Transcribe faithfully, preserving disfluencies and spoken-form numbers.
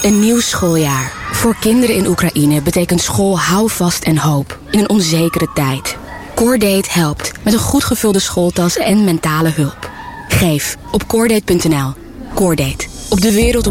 Een nieuw schooljaar. Voor kinderen in Oekraïne betekent school houvast en hoop in een onzekere tijd. Coordate helpt met een goed gevulde schooltas en mentale hulp. Geef op coordate punt n l. Coordate. Op de wereld om